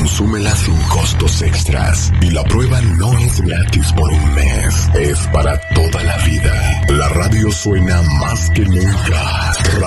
Consúmela sin costos extras. Y la prueba no es gratis por un mes. Es para toda la vida. La radio suena más que nunca.